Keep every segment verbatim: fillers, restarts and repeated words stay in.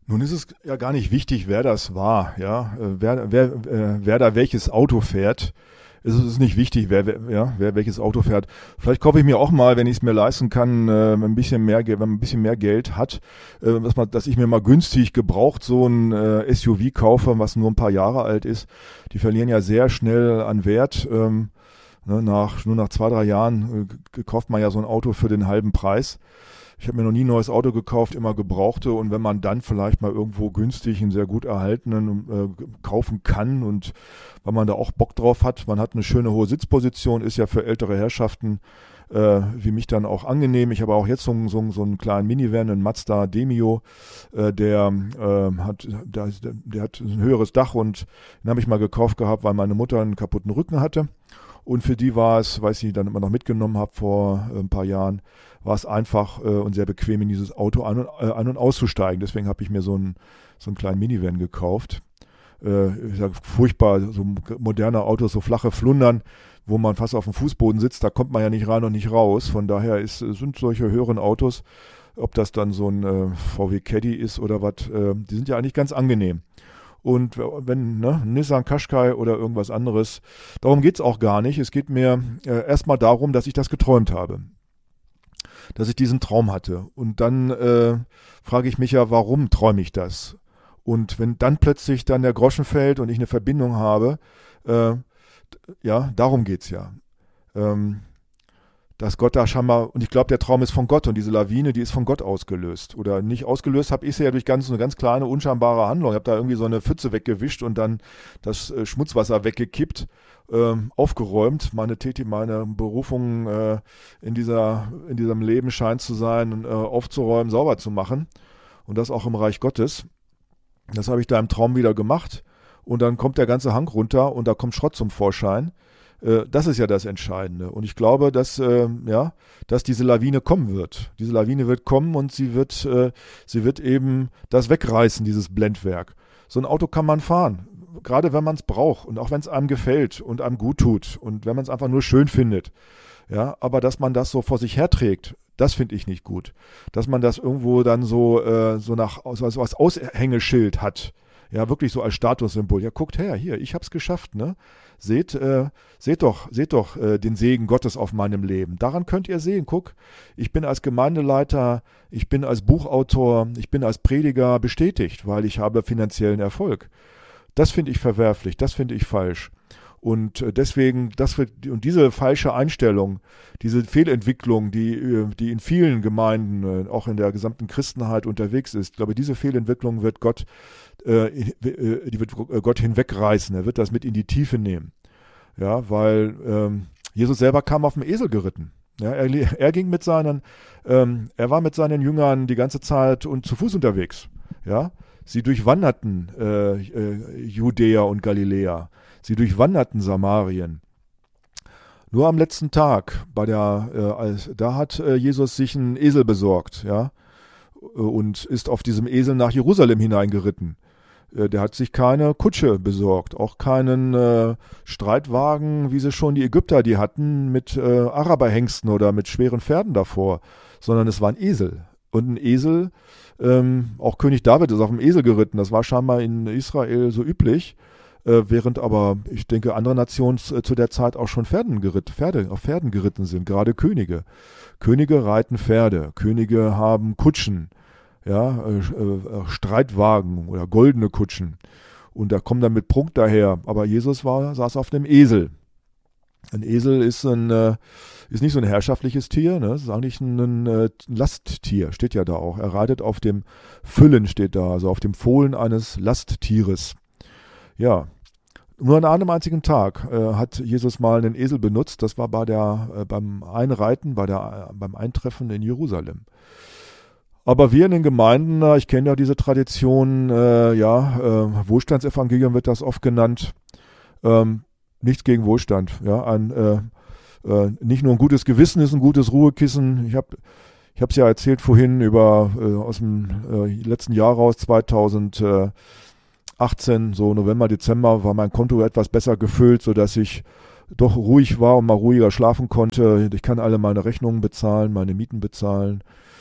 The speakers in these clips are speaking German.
Nun ist es ja gar nicht wichtig, wer das war, ja, äh, wer, wer, äh, wer da welches Auto fährt. Es ist nicht wichtig, wer, wer, ja, wer welches Auto fährt. Vielleicht kaufe ich mir auch mal, wenn ich es mir leisten kann, äh, ein bisschen mehr, wenn man ein bisschen mehr Geld hat, äh, dass, man, dass ich mir mal günstig gebraucht so ein äh, S U V kaufe, was nur ein paar Jahre alt ist. Die verlieren ja sehr schnell an Wert. Ähm, ne, nach, nur nach zwei, drei Jahren äh, kauft man ja so ein Auto für den halben Preis. Ich habe mir noch nie ein neues Auto gekauft, immer gebrauchte. Und wenn man dann vielleicht mal irgendwo günstig einen sehr gut erhaltenen äh, kaufen kann und weil man da auch Bock drauf hat, man hat eine schöne hohe Sitzposition, ist ja für ältere Herrschaften äh, wie mich dann auch angenehm. Ich habe auch jetzt so, so, so einen kleinen Minivan, einen Mazda Demio, äh, der, äh, hat, der, der hat ein höheres Dach und den habe ich mal gekauft gehabt, weil meine Mutter einen kaputten Rücken hatte. Und für die war es, weil ich sie dann immer noch mitgenommen habe vor äh, ein paar Jahren, war es einfach äh, und sehr bequem, in dieses Auto ein- und, äh, ein- und auszusteigen. Deswegen habe ich mir so einen, so einen kleinen Minivan gekauft. Äh, ich sag, furchtbar, so moderne Autos, so flache Flundern, wo man fast auf dem Fußboden sitzt, da kommt man ja nicht rein und nicht raus. Von daher ist, sind solche höheren Autos, ob das dann so ein äh, V W Caddy ist oder was, äh, die sind ja eigentlich ganz angenehm. Und wenn, ne, Nissan Qashqai oder irgendwas anderes, darum geht's auch gar nicht. Es geht mir äh, erstmal darum, dass ich das geträumt habe. Dass ich diesen Traum hatte. Und dann äh, frage ich mich ja, warum träume ich das? Und wenn dann plötzlich dann der Groschen fällt und ich eine Verbindung habe, äh, ja, darum geht's ja. Ähm, dass Gott da scheinbar, und ich glaube, der Traum ist von Gott und diese Lawine, die ist von Gott ausgelöst. Oder nicht ausgelöst habe ich sie ja durch ganz, eine ganz kleine, unscheinbare Handlung. Ich habe da irgendwie so eine Pfütze weggewischt und dann das äh, Schmutzwasser weggekippt, äh, aufgeräumt. Meine Täti, meine Berufung äh, in dieser, in diesem Leben scheint zu sein, äh, aufzuräumen, sauber zu machen. Und das auch im Reich Gottes. Das habe ich da im Traum wieder gemacht. Und dann kommt der ganze Hang runter und da kommt Schrott zum Vorschein. Das ist ja das Entscheidende. Und ich glaube, dass, äh, ja, dass diese Lawine kommen wird. Diese Lawine wird kommen und sie wird, äh, sie wird eben das wegreißen, dieses Blendwerk. So ein Auto kann man fahren, gerade wenn man es braucht und auch wenn es einem gefällt und einem gut tut und wenn man es einfach nur schön findet. Ja, aber dass man das so vor sich herträgt, das finde ich nicht gut. Dass man das irgendwo dann so, äh, so nach, so als Aushängeschild hat. Ja, wirklich so als Statussymbol. Ja, guckt her, hier, ich hab's geschafft, ne? Seht, äh, seht doch, seht doch äh, den Segen Gottes auf meinem Leben. Daran könnt ihr sehen, guck, ich bin als Gemeindeleiter, ich bin als Buchautor, ich bin als Prediger bestätigt, weil ich habe finanziellen Erfolg. Das finde ich verwerflich, das finde ich falsch. Und deswegen, das wird, und diese falsche Einstellung, diese Fehlentwicklung, die, die in vielen Gemeinden, auch in der gesamten Christenheit unterwegs ist, ich glaube, diese Fehlentwicklung wird Gott, äh, die wird Gott hinwegreißen. Er wird das mit in die Tiefe nehmen. Ja, weil ähm, Jesus selber kam auf dem Esel geritten. Ja, er, er ging mit seinen, ähm, er war mit seinen Jüngern die ganze Zeit und zu Fuß unterwegs. Ja, sie durchwanderten äh, äh, Judäa und Galiläa. Sie durchwanderten Samarien. Nur am letzten Tag, bei der, äh, als, da hat äh, Jesus sich einen Esel besorgt, ja, und ist auf diesem Esel nach Jerusalem hineingeritten. Äh, der hat sich keine Kutsche besorgt, auch keinen äh, Streitwagen, wie sie schon die Ägypter die hatten, mit äh, Araberhengsten oder mit schweren Pferden davor, sondern es war ein Esel. Und ein Esel, ähm, auch König David ist auf dem Esel geritten, das war scheinbar in Israel so üblich. Während aber, ich denke, andere Nationen zu der Zeit auch schon Pferden geritt, Pferde, auf Pferden geritten sind, gerade Könige. Könige reiten Pferde, Könige haben Kutschen, ja, äh, äh, Streitwagen oder goldene Kutschen. Und da kommen dann mit Prunk daher. Aber Jesus war, saß auf einem Esel. Ein Esel ist, ein, äh, ist nicht so ein herrschaftliches Tier, ne? Das ist eigentlich ein, ein, ein Lasttier, steht ja da auch. Er reitet auf dem Füllen, steht da, also auf dem Fohlen eines Lasttieres. Ja, nur an einem einzigen Tag äh, hat Jesus mal einen Esel benutzt. Das war bei der, äh, beim Einreiten, bei der, äh, beim Eintreffen in Jerusalem. Aber wir in den Gemeinden, äh, ich kenne ja diese Tradition, äh, ja, äh, Wohlstandsevangelium wird das oft genannt. Ähm, nichts gegen Wohlstand. Ja, ein, äh, äh, nicht nur ein gutes Gewissen ist ein gutes Ruhekissen. Ich habe ich habe es ja erzählt vorhin über äh, aus dem äh, letzten Jahr raus, zweitausendachtzehn, so November, Dezember, war mein Konto etwas besser gefüllt, sodass ich doch ruhig war und mal ruhiger schlafen konnte. Ich kann alle meine Rechnungen bezahlen, meine Mieten bezahlen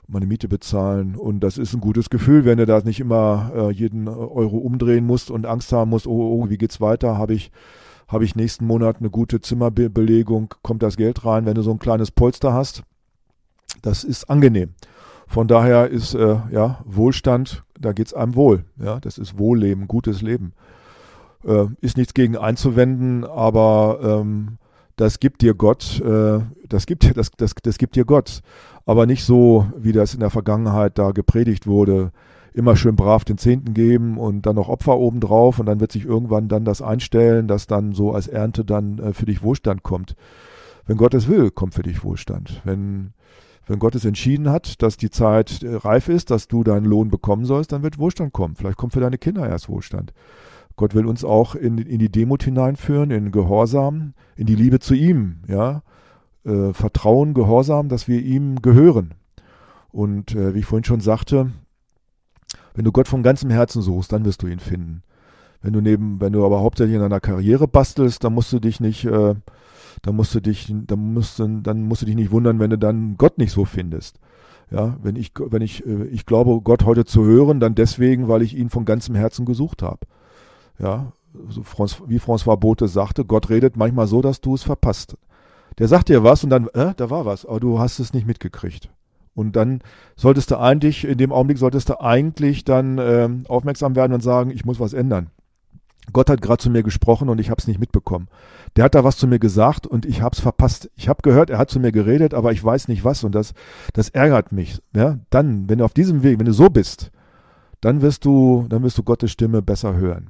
meine Miete bezahlen. Und das ist ein gutes Gefühl, wenn du da nicht immer äh, jeden Euro umdrehen musst und Angst haben musst, oh, oh, wie geht's weiter? Habe ich, habe ich nächsten Monat eine gute Zimmerbelegung? Kommt das Geld rein? Wenn du so ein kleines Polster hast, das ist angenehm. Von daher ist äh, ja Wohlstand, da geht's einem wohl. Ja, das ist Wohlleben, gutes Leben. Äh, ist nichts gegen einzuwenden, aber ähm, das gibt dir Gott, äh, das gibt das, das, das gibt dir Gott. Aber nicht so, wie das in der Vergangenheit da gepredigt wurde. Immer schön brav den Zehnten geben und dann noch Opfer obendrauf und dann wird sich irgendwann dann das einstellen, dass dann so als Ernte dann äh, für dich Wohlstand kommt. Wenn Gott es will, kommt für dich Wohlstand. Wenn Wenn Gott es entschieden hat, dass die Zeit äh, reif ist, dass du deinen Lohn bekommen sollst, dann wird Wohlstand kommen. Vielleicht kommt für deine Kinder erst Wohlstand. Gott will uns auch in, in die Demut hineinführen, in Gehorsam, in die Liebe zu ihm, ja, äh, Vertrauen, Gehorsam, dass wir ihm gehören. Und äh, wie ich vorhin schon sagte, wenn du Gott von ganzem Herzen suchst, dann wirst du ihn finden. Wenn du neben, wenn du aber hauptsächlich in deiner Karriere bastelst, dann musst du dich nicht, äh, dann musst du dich, dann musst du, dann musst du dich nicht wundern, wenn du dann Gott nicht so findest. Ja, wenn ich, wenn ich, ich glaube, Gott heute zu hören, dann deswegen, weil ich ihn von ganzem Herzen gesucht habe. Ja, so wie François Bothe sagte, Gott redet manchmal so, dass du es verpasst. Der sagt dir was und dann, äh, da war was, aber du hast es nicht mitgekriegt. Und dann solltest du eigentlich, in dem Augenblick solltest du eigentlich dann äh, aufmerksam werden und sagen, ich muss was ändern. Gott hat gerade zu mir gesprochen und ich habe es nicht mitbekommen. Der hat da was zu mir gesagt und ich habe es verpasst. Ich habe gehört, er hat zu mir geredet, aber ich weiß nicht was und das, das ärgert mich. Ja? Dann, wenn du auf diesem Weg, wenn du so bist, dann wirst du, dann wirst du Gottes Stimme besser hören.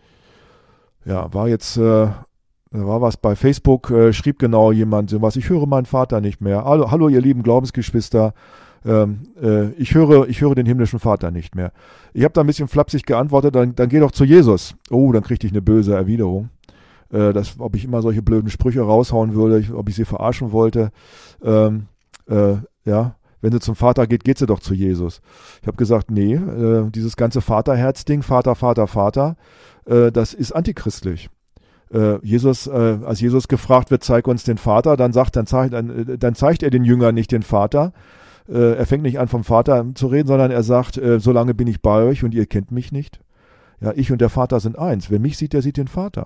Ja, war jetzt, äh, war was bei Facebook, äh, schrieb genau jemand so was, ich höre meinen Vater nicht mehr. Hallo, hallo ihr lieben Glaubensgeschwister. Ähm, äh, ich höre, ich höre den himmlischen Vater nicht mehr. Ich habe da ein bisschen flapsig geantwortet, dann, dann geh doch zu Jesus. Oh, dann kriegte ich eine böse Erwiderung. Äh, das, ob ich immer solche blöden Sprüche raushauen würde, ich, ob ich sie verarschen wollte. Ähm, äh, ja, wenn sie zum Vater geht, geht sie doch zu Jesus. Ich habe gesagt, nee, äh, dieses ganze Vaterherz-Ding, Vater, Vater, Vater, äh, das ist antichristlich. Äh, Jesus, äh, als Jesus gefragt wird, zeig uns den Vater, dann sagt, dann zeigt, dann, dann zeigt er den Jüngern nicht den Vater. Äh, er fängt nicht an, vom Vater zu reden, sondern er sagt, äh, solange bin ich bei euch und ihr kennt mich nicht. Ja, ich und der Vater sind eins. Wer mich sieht, der sieht den Vater.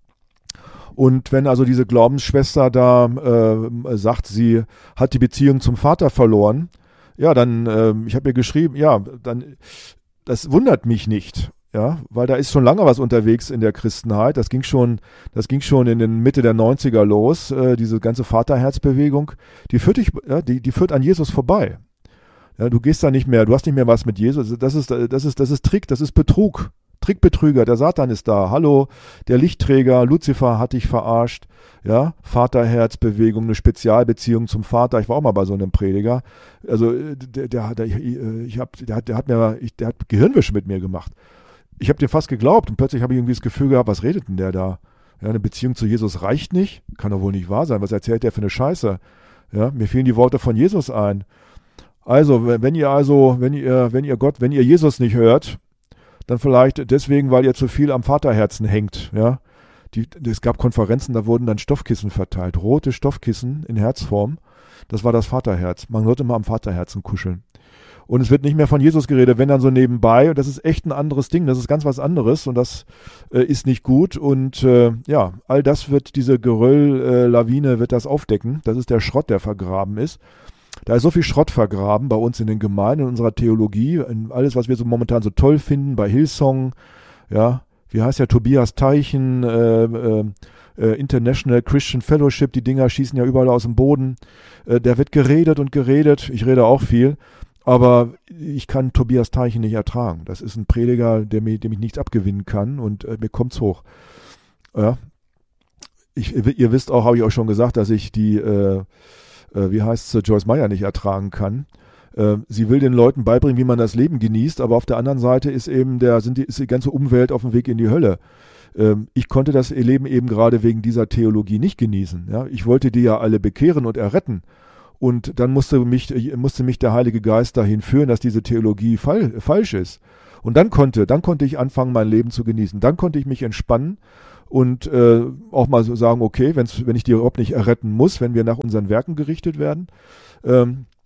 Und wenn also diese Glaubensschwester da äh, sagt, sie hat die Beziehung zum Vater verloren, ja, dann, äh, ich habe ihr geschrieben, ja, dann, das wundert mich nicht. Ja, weil da ist schon lange was unterwegs in der Christenheit. Das ging schon, das ging schon in den Mitte der neunziger los. Äh, diese ganze Vaterherzbewegung, die führt dich, ja, die, die führt an Jesus vorbei. Ja, du gehst da nicht mehr, du hast nicht mehr was mit Jesus. Das ist, das ist, das ist Trick, das ist Betrug, Trickbetrüger. Der Satan ist da. Hallo, der Lichtträger Luzifer hat dich verarscht. Ja, Vaterherzbewegung, eine Spezialbeziehung zum Vater. Ich war auch mal bei so einem Prediger. Also der, der, der ich hab, der hat, der hat mir, ich, der hat Gehirnwäsche mit mir gemacht. Ich habe dir fast geglaubt und plötzlich habe ich irgendwie das Gefühl gehabt, was redet denn der da? Ja, eine Beziehung zu Jesus reicht nicht, kann doch wohl nicht wahr sein. Was erzählt der für eine Scheiße? Ja, mir fielen die Worte von Jesus ein. Also, wenn ihr also, wenn ihr, wenn ihr Gott, wenn ihr Jesus nicht hört, dann vielleicht deswegen, weil ihr zu viel am Vaterherzen hängt. Ja, die, es gab Konferenzen, da wurden dann Stoffkissen verteilt, rote Stoffkissen in Herzform. Das war das Vaterherz. Man sollte mal am Vaterherzen kuscheln. Und es wird nicht mehr von Jesus geredet, wenn dann so nebenbei. Und das ist echt ein anderes Ding. Das ist ganz was anderes und das äh, ist nicht gut. Und äh, ja, all das wird, diese Geröll-Lawine äh, wird das aufdecken. Das ist der Schrott, der vergraben ist. Da ist so viel Schrott vergraben bei uns in den Gemeinden, in unserer Theologie. In alles, was wir so momentan so toll finden, bei Hillsong. Ja, wie heißt der Tobias Teichen, äh, äh, äh, International Christian Fellowship. Die Dinger schießen ja überall aus dem Boden. Äh, der wird geredet und geredet. Ich rede auch viel. Aber ich kann Tobias Teichen nicht ertragen. Das ist ein Prediger, der mir, dem ich nichts abgewinnen kann und äh, mir kommt's hoch. Ja. Ich, ihr wisst auch, habe ich auch schon gesagt, dass ich die, äh, äh, wie heißt es, Joyce Meyer nicht ertragen kann. Äh, sie will den Leuten beibringen, wie man das Leben genießt, aber auf der anderen Seite ist eben der, sind die, ist die ganze Umwelt auf dem Weg in die Hölle. Ähm, ich konnte das Leben eben gerade wegen dieser Theologie nicht genießen. Ja. Ich wollte die ja alle bekehren und erretten. Und dann musste mich, musste mich der Heilige Geist dahin führen, dass diese Theologie fall, falsch ist. Und dann konnte, dann konnte ich anfangen, mein Leben zu genießen. Dann konnte ich mich entspannen und äh, auch mal so sagen, okay, wenn's, wenn ich die überhaupt nicht erretten muss, wenn wir nach unseren Werken gerichtet werden, ähm,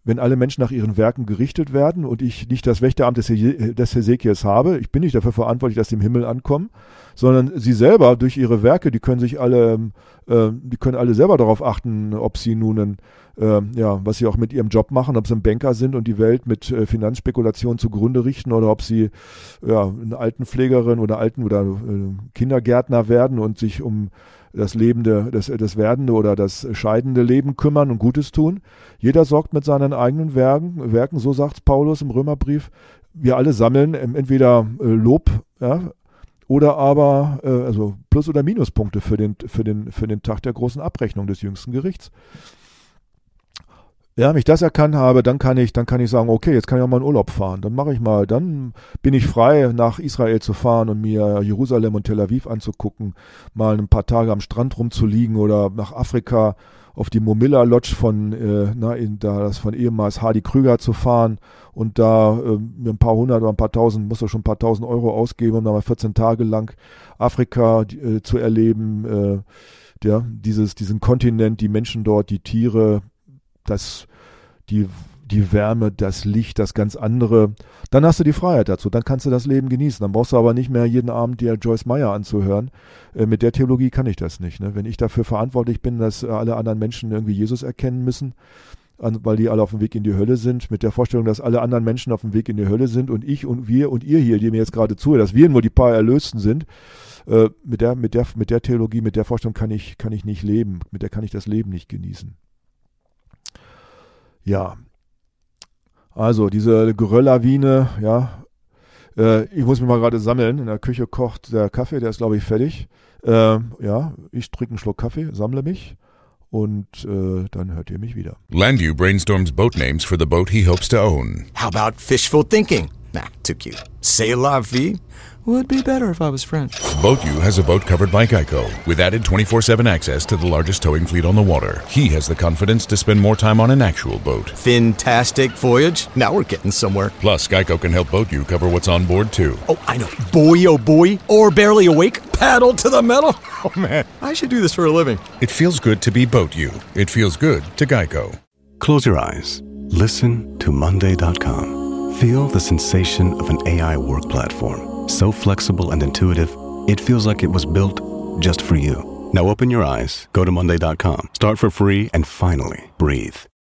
wenn alle Menschen nach ihren Werken gerichtet werden und ich nicht das Wächteramt des, He- des Hesekiels habe, ich bin nicht dafür verantwortlich, dass sie im Himmel ankommen, sondern sie selber durch ihre Werke, die können sich alle, äh, die können alle selber darauf achten, ob sie nun, ein, äh, ja, was sie auch mit ihrem Job machen, ob sie ein Banker sind und die Welt mit äh, Finanzspekulationen zugrunde richten oder ob sie ja, eine Altenpflegerin oder Alten- oder äh, Kindergärtner werden und sich um das lebende, das, das werdende oder das scheidende Leben kümmern und Gutes tun. Jeder sorgt mit seinen eigenen Werken, Werken, so sagt Paulus im Römerbrief. Wir alle sammeln entweder äh, Lob, ja, oder aber äh, also Plus- oder Minuspunkte für den, für den, für den Tag der großen Abrechnung des jüngsten Gerichts. Ja, wenn ich das erkannt habe, dann kann ich, dann kann ich sagen, okay, jetzt kann ich auch mal in Urlaub fahren. Dann mache ich mal, dann bin ich frei, nach Israel zu fahren und mir Jerusalem und Tel Aviv anzugucken, mal ein paar Tage am Strand rumzuliegen oder nach Afrika auf die Momilla Lodge von, äh, na, in, da das von ehemals Hardy Krüger zu fahren und da äh, mir ein paar hundert oder ein paar tausend, muss doch schon ein paar tausend Euro ausgeben, um da mal vierzehn Tage lang Afrika äh, zu erleben, äh, ja, dieses, diesen Kontinent, die Menschen dort, die Tiere, das, die, die Wärme, das Licht, das ganz andere. Dann hast du die Freiheit dazu, dann kannst du das Leben genießen. Dann brauchst du aber nicht mehr jeden Abend dir Joyce Meyer anzuhören. Äh, mit der Theologie kann ich das nicht. Ne? Wenn ich dafür verantwortlich bin, dass alle anderen Menschen irgendwie Jesus erkennen müssen, an, weil die alle auf dem Weg in die Hölle sind, mit der Vorstellung, dass alle anderen Menschen auf dem Weg in die Hölle sind und ich und wir und ihr hier, die mir jetzt gerade zuhört, dass wir nur die paar Erlösten sind, äh, mit der, mit der, mit der Theologie, mit der Vorstellung kann ich, kann ich nicht leben, mit der kann ich das Leben nicht genießen. Ja, also diese Gerölllawine, ja, äh, ich muss mich mal gerade sammeln, in der Küche kocht der Kaffee, der ist glaube ich fertig. Äh, ja, ich trinke einen Schluck Kaffee, sammle mich und äh, dann hört ihr mich wieder. Landu brainstorms boat names for the boat he hopes to own. How about fishful thinking? Nah, too cute. C'est la vie? Would be better if I was French. BoatU has a boat covered by Geico, with added twenty-four seven access to the largest towing fleet on the water. He has the confidence to spend more time on an actual boat. Fantastic voyage. Now we're getting somewhere. Plus, Geico can help BoatU cover what's on board, too. Oh, I know. Boy, oh boy. Or barely awake. Paddle to the metal. Oh, man. I should do this for a living. It feels good to be BoatU. It feels good to Geico. Close your eyes. Listen to Monday dot com. Feel the sensation of an A I work platform. So flexible and intuitive, it feels like it was built just for you. Now open your eyes, go to Monday dot com, start for free, and finally breathe.